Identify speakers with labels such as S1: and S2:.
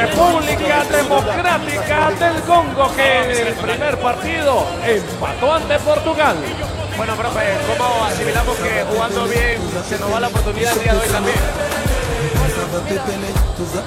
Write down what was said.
S1: República Democrática del Congo, que en el primer partido empató ante Portugal.
S2: Bueno, profe, ¿cómo asimilamos que jugando bien se nos va la oportunidad el día de hoy también?